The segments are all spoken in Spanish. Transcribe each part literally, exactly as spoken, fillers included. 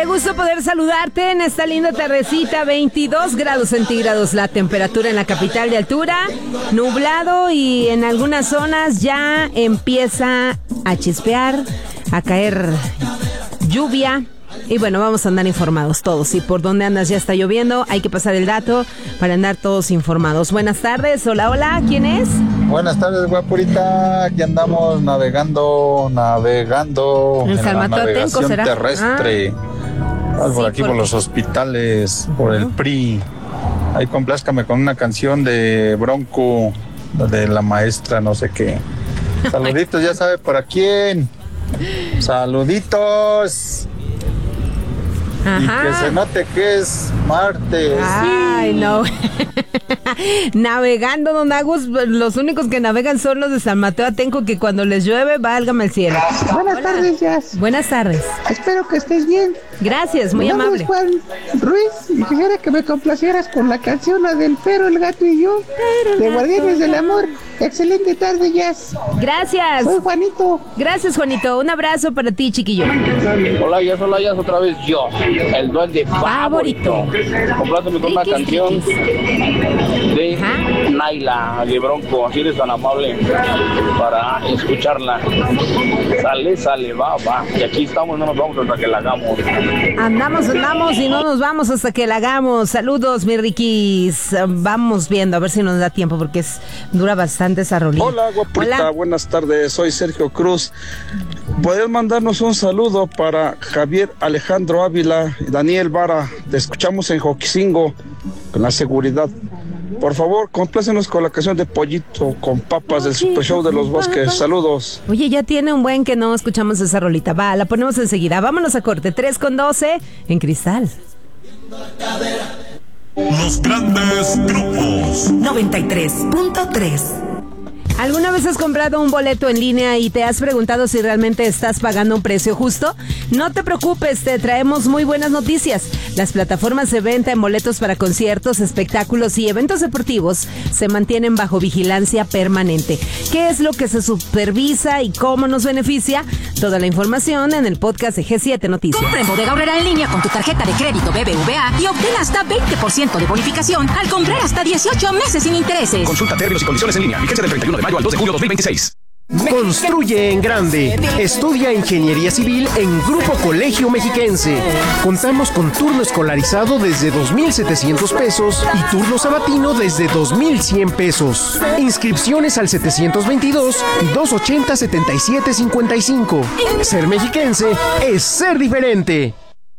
gusto poder saludarte en esta linda tardecita, veintidós grados centígrados la temperatura en la capital de altura, nublado y en algunas zonas ya empieza a chispear, a caer lluvia. Y bueno, vamos a andar informados todos. Y por dónde andas ya está lloviendo, hay que pasar el dato para andar todos informados. Buenas tardes, hola, hola, ¿quién es? Buenas tardes, guapurita. Aquí andamos navegando, navegando en, en la navegación ¿será? terrestre. Ah, por sí, aquí por los hospitales, por el P R I. Ahí complázcame con una canción de Bronco, de la maestra, no sé qué. Saluditos, ya sabe para quién. Saluditos. Ajá. Y que se note que es martes. Ay, no. Navegando, don Agus, los únicos que navegan son los de San Mateo Atenco, que cuando les llueve, válgame el cielo. Buenas Hola. tardes, Jazz. Buenas tardes. Espero que estés bien. Gracias, muy Mi amable. Es Juan Ruiz, y quisiera que me complacieras con la canción la del Pero, el Gato y Yo, Pero de Guardianes del Amor. Excelente tarde, Jazz. Gracias. Soy Juanito. Gracias, Juanito. Un abrazo para ti, chiquillo. Hola, Jazz, hola, Jazz, otra vez yo, el duende favorito. Compláceme con una canción de Ajá. Naila, de Bronco, así eres tan amable para escucharla. Sale, sale, va, va. Y aquí estamos, no nos vamos hasta que la hagamos. Andamos, andamos y no nos vamos hasta que la hagamos. Saludos, mi riquis. Vamos viendo, a ver si nos da tiempo, porque es dura bastante esa rolita. Hola, guapurita, Hola. Buenas tardes, soy Sergio Cruz. ¿Puedes mandarnos un saludo para Javier Alejandro Ávila y Daniel Vara? Te escuchamos en Joquisingo, con la seguridad. Por favor, complácenos con la canción de Pollito con Papas del Super Show de los Bosques. Saludos. Oye, ya tiene un buen que no escuchamos esa rolita. Va, la ponemos enseguida. Vámonos a corte. tres con doce en Cristal. Los grandes grupos. noventa y tres punto tres. ¿Alguna vez has comprado un boleto en línea y te has preguntado si realmente estás pagando un precio justo? No te preocupes, te traemos muy buenas noticias. Las plataformas de venta en boletos para conciertos, espectáculos y eventos deportivos se mantienen bajo vigilancia permanente. ¿Qué es lo que se supervisa y cómo nos beneficia? Toda la información en el podcast de G siete Noticias. Compra en Bodega Aurrera en línea con tu tarjeta de crédito B B V A y obtén hasta veinte por ciento de bonificación al comprar hasta dieciocho meses sin intereses. Consulta términos y condiciones en línea. Vigencia del treinta y uno de mayo al dos de julio de dos mil veintiséis. Construye en grande. Estudia Ingeniería Civil en Grupo Colegio Mexiquense. Contamos con turno escolarizado desde dos mil setecientos pesos y turno sabatino desde dos mil cien pesos. Inscripciones al setecientos veintidós, doscientos ochenta, setenta y siete cincuenta y cinco. Ser mexiquense es ser diferente.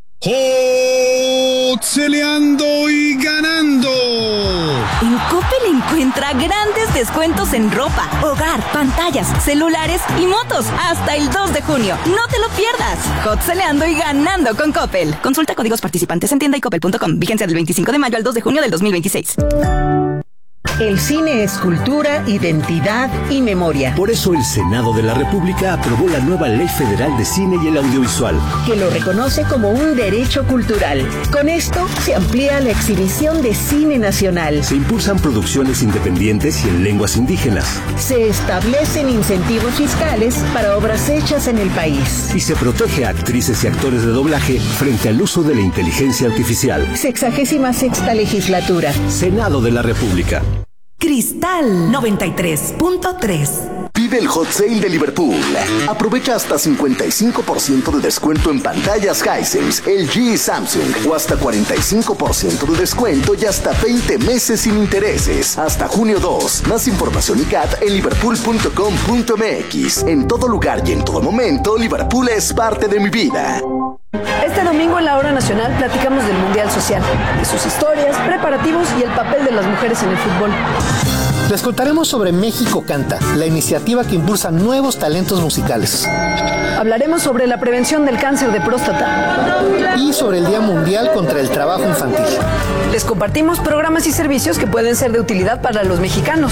¡Hotceleando y ganando! En Coppel encuentra grandes descuentos en ropa, hogar, pantallas, celulares y motos hasta el dos de junio. No te lo pierdas. Hotceleando y ganando con Coppel. Consulta códigos participantes en tienda y coppel punto com. Vigencia del veinticinco de mayo al dos de junio del dos mil veintiséis. El cine es cultura, identidad y memoria. Por eso el Senado de la República aprobó la nueva Ley Federal de Cine y el Audiovisual, que lo reconoce como un derecho cultural. Con esto se amplía la exhibición de cine nacional. Se impulsan producciones independientes y en lenguas indígenas. Se establecen incentivos fiscales para obras hechas en el país. Y se protege a actrices y actores de doblaje frente al uso de la inteligencia artificial. Sexagésima sexta legislatura. Senado de la República. Cristal noventa y tres punto tres. Vive el Hot Sale de Liverpool. Aprovecha hasta cincuenta y cinco por ciento de descuento en pantallas Hisense, L G y Samsung, o hasta cuarenta y cinco por ciento de descuento y hasta veinte meses sin intereses. Hasta junio dos. Más información y C A T en liverpool punto com punto m x. En todo lugar y en todo momento, Liverpool es parte de mi vida. Este domingo en la Hora Nacional platicamos del Mundial Social, de sus historias, preparativos y el papel de las mujeres en el fútbol. Les contaremos sobre México Canta, la iniciativa que impulsa nuevos talentos musicales. Hablaremos sobre la prevención del cáncer de próstata. Y sobre el Día Mundial contra el Trabajo Infantil. Les compartimos programas y servicios que pueden ser de utilidad para los mexicanos.